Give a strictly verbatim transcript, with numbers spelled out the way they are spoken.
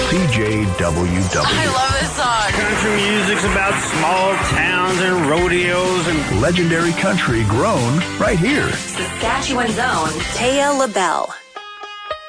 C J W W. I love this song. Country music's about small towns and rodeos and legendary country grown right here. Saskatchewan's own Taya LaBelle.